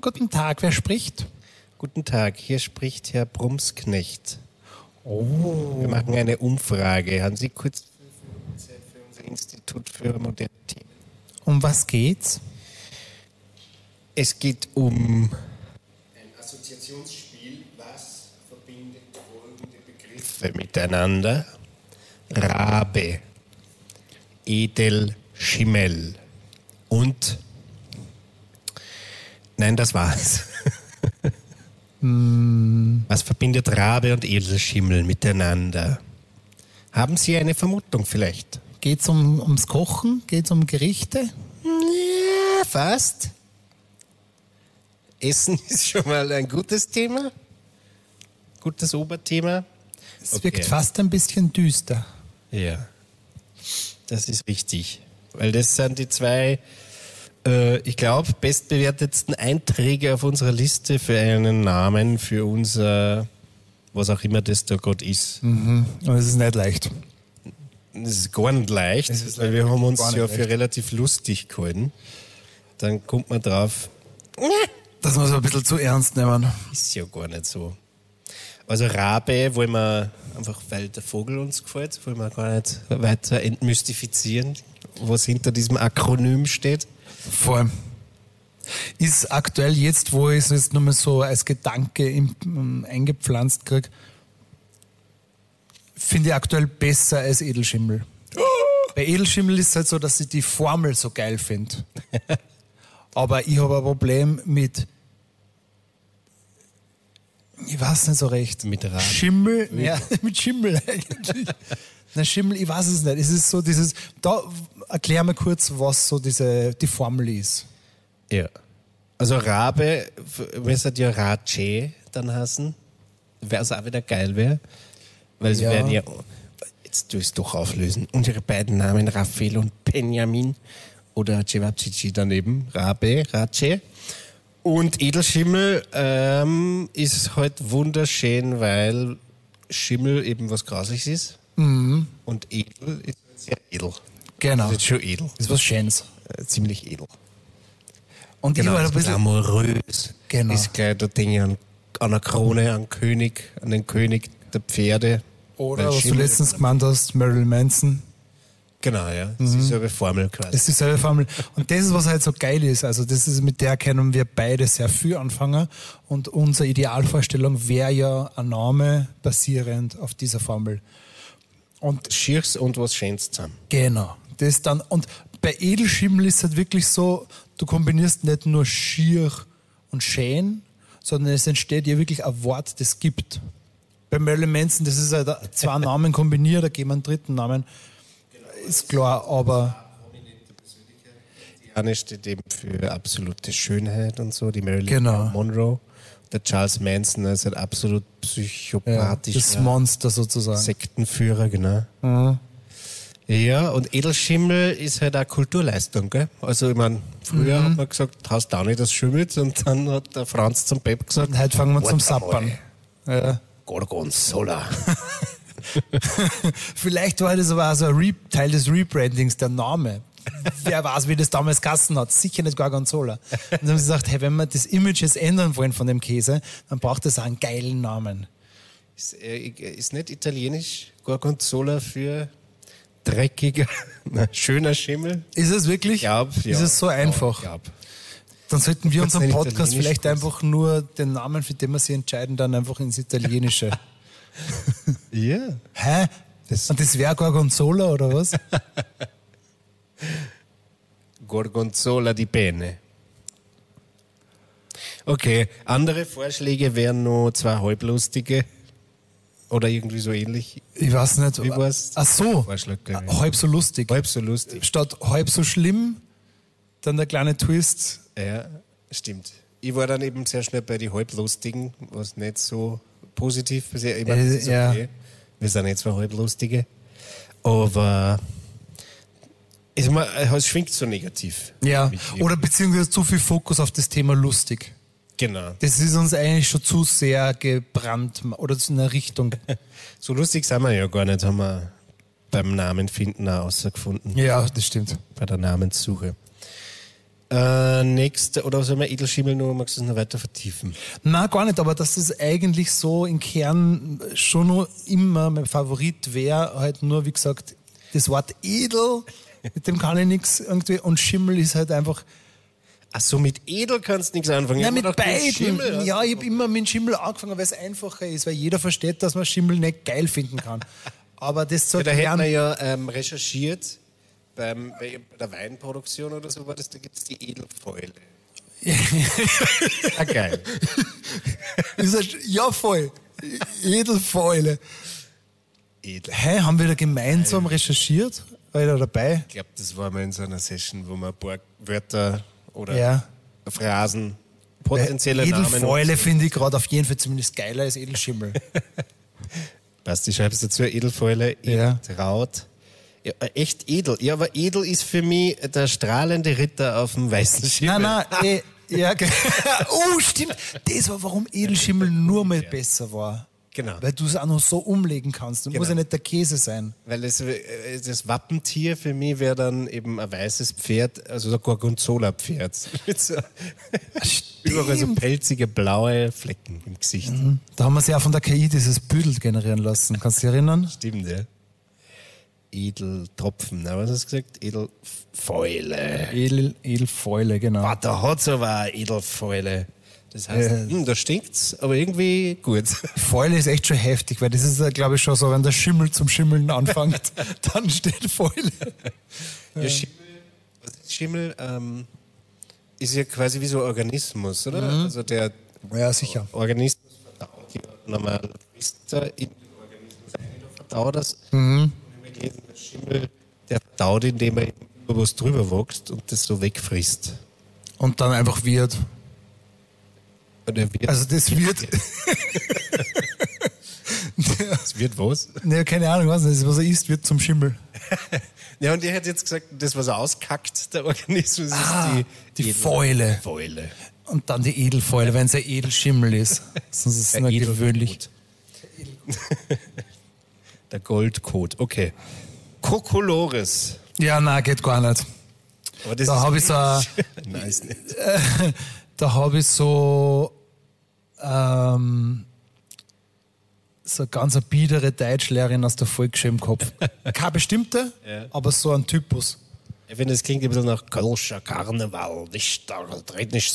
Guten Tag, wer spricht? Guten Tag, hier spricht Herr Brumsknecht. Oh. Wir machen eine Umfrage. Haben Sie kurz 5 Minuten Zeit für unser Institut für moderne Themen? Um was geht's? Es geht um ein Assoziationsspiel. Was verbindet folgende Begriffe miteinander? Rabe, Edelschimmel und... Nein, das war's. Was verbindet Rabe und Edelschimmel miteinander? Haben Sie eine Vermutung vielleicht? Geht's ums Kochen? Geht's um Gerichte? Ja, fast. Essen ist schon mal ein gutes Thema. Gutes Oberthema. Es wirkt fast ein bisschen düster. Ja, das ist richtig. Weil das sind die zwei, ich glaube, bestbewertetsten Einträge auf unserer Liste für einen Namen für unser, was auch immer das da gerade ist. Aber es ist nicht leicht. Das ist gar nicht leicht, weil wir haben uns ja für relativ lustig gehalten. Dann kommt man drauf, Das muss man ein bisschen zu ernst nehmen. ist ja gar nicht so. Also Rabe wollen wir einfach, weil der Vogel uns gefällt, wollen wir gar nicht weiter entmystifizieren, was hinter diesem Akronym steht. Vor allem ist aktuell jetzt, wo ich es jetzt nur mal so als Gedanke eingepflanzt kriege, finde ich aktuell besser als Edelschimmel. Bei Edelschimmel ist es halt so, dass ich die Formel so geil finde. Aber ich habe ein Problem mit, ich weiß nicht so recht. Mit Raben. Schimmel? Ja, mit Schimmel eigentlich. Na, Schimmel, ich weiß es nicht. Es ist so dieses, da erklär mir kurz, was so die Formel ist. Ja. Also Rabe, müsste ja Rache dann heißen, wäre es auch wieder geil wäre. Weil sie werden ja, jetzt tue ich es doch auflösen, unsere beiden Namen Raphael und Benjamin oder Cevapcici daneben, Rabe, Rache. Und Edelschimmel ist halt wunderschön, weil Schimmel eben was Grausliches ist. Und edel ist sehr edel. Genau. Das ist schon edel. Das ist was Schönes. Ziemlich edel. Und Genau, ich war das ein bisschen glamourös. Genau. Ist gleich da Dinge an einer Krone, an den König der Pferde. Oder Weil was du Schimmel- letztens gemeint hast, Marilyn Manson. Genau, ja. Das ist so eine Formel quasi. Das ist dieselbe Formel. Und das ist, was halt so geil ist. Also das ist, mit der können wir beide sehr viel anfangen. Und unsere Idealvorstellung wäre ja ein Name basierend auf dieser Formel. Und Schiers und was Schönes zusammen. genau. Das dann, und bei Edelschimmel ist es halt wirklich so, du kombinierst nicht nur schier und schön, sondern es entsteht ja wirklich ein Wort, das gibt. Bei Marilyn Manson, das ist halt zwei Namen kombiniert, da geben wir einen dritten Namen. Ist klar, aber Die eine steht eben für absolute Schönheit und so, die Marilyn Genau. Monroe. Der Charles Manson ist ein absolut ja, psychopathischer das Monster sozusagen. Sektenführer, genau. Ja, und Edelschimmel ist halt auch Kulturleistung, gell? Also, ich meine, früher hat man gesagt, haust da nicht das Schimmel, und dann hat der Franz zum Pep gesagt, Und heute fangen wir zum warte Sappern. mal, Ja. Gorgonzola. Vielleicht war das aber auch so ein Teil des Rebrandings, der Name. Wer weiß, wie das damals Kassen hat. Sicher nicht Gorgonzola. Und dann haben sie gesagt, hey, wenn wir das Image jetzt ändern wollen von dem Käse, dann braucht es auch einen geilen Namen. Ist nicht italienisch Gorgonzola für dreckiger, schöner Schimmel? Ist es wirklich? Ich glaube, ja. Ist es so einfach? Ich glaub. Dann sollten wir Kurz unseren einen Podcast italienischen vielleicht Kurs. einfach nur den Namen, für den wir sie entscheiden, dann einfach ins Italienische. Ja. Hä? Und das wäre Gorgonzola oder was? Gorgonzola di Bene. Okay, andere Vorschläge wären noch zwei halblustige oder irgendwie so ähnlich. Ich weiß nicht. Wie war's? Ach so. Vorschlag gewesen. Halb so lustig. Halb so lustig. Statt halb so schlimm, dann der kleine Twist. Ja, stimmt. Ich war dann eben sehr schnell bei den halblustigen, was nicht so positiv bisher. Ich meine, das ist Ja. okay. Wir sind jetzt zwei halblustige. Aber es schwingt so negativ. Ja. Mit ihm. Oder beziehungsweise zu viel Fokus auf das Thema lustig. Genau. Das ist uns eigentlich schon zu sehr gebrannt oder zu einer Richtung. So lustig sind wir ja gar nicht, haben wir beim Namenfinden auch herausgefunden. Ja, das stimmt. Bei der Namenssuche. Nächste, oder sollen wir Edelschimmel nur, magst du es noch weiter vertiefen? Nein, gar nicht, aber dass es eigentlich so im Kern schon noch immer mein Favorit wäre, halt nur, wie gesagt, das Wort edel, mit dem kann ich nichts irgendwie, und Schimmel ist halt einfach... Ach so, mit edel kannst du nichts anfangen. Ja, mit gedacht, beiden. Schimmel, Ja, ich habe immer mit Schimmel angefangen, weil es einfacher ist, weil jeder versteht, dass man Schimmel nicht geil finden kann. Aber das zu Ja, da hätten erklären... wir ja bei der Weinproduktion oder so war das, da gibt es die Edelfäule. Ah, geil. Ja, voll. Edelfäule. Edel. Hä, haben wir da gemeinsam recherchiert? War ich da dabei? Ich glaube, das war mal in so einer Session, wo wir ein paar Wörter oder Ja. Phrasen, potenzielle Namen... Edelfäule finde ich gerade auf jeden Fall zumindest geiler als Edelschimmel. Passt, ich schreibe es dazu, Edelfäule, Ja. Edeltraut. Ja, echt edel. Ja, aber edel ist für mich der strahlende Ritter auf dem weißen Schimmel. Nein, ja, oh, stimmt. Das war, warum Edelschimmel nur mal besser war. Genau. Weil du es auch noch so umlegen kannst. Du musst ja nicht der Käse sein. Weil das Wappentier für mich wäre dann eben ein weißes Pferd, also ein Gorgonzola-Pferd. Mit so überall so pelzige blaue Flecken im Gesicht. Da haben wir sich auch von der KI dieses Büdel generieren lassen. Kannst du dich erinnern? Stimmt, ja. Edeltropfen, na, was hast du gesagt? Edelfäule. Edelfäule, genau. Ah, da hat es aber eine Edelfäule. Das heißt, da stinkt's, aber irgendwie gut. Fäule ist echt schon heftig, weil das ist, glaube ich, schon so, wenn der Schimmel zum Schimmeln anfängt, dann steht Fäule. Ja, Schimmel ist ja quasi wie so ein Organismus, oder? Also der Ja, sicher. Organismus verdaut ja normal Twister in den Organismus ein, verdaut das. Und wir gelesen, der Schimmel, der verdaut, indem er über was drüber wächst und das so wegfrisst. Und dann einfach wird. Und er wird, Also das wird. das wird was? Ne, keine Ahnung, was das ist, was er isst, wird zum Schimmel. Ja, und er hat jetzt gesagt, das, was er auskackt, der Organismus, ist die Fäule. Fäule. Und dann die Edelfäule, wenn es ein Edelschimmel ist. Sonst ist es nur gewöhnlich. Der Goldcode, okay. Kokolores. Ja, nein, geht gar nicht. Aber das Da habe ich so, Nein, ist nicht. da habe ich so so eine ganz biedere Deutschlehrerin aus der Volksschule im Kopf. Keine bestimmte, aber so ein Typus. Ich finde, das klingt ein bisschen nach Kölscher Karneval. Das treten nicht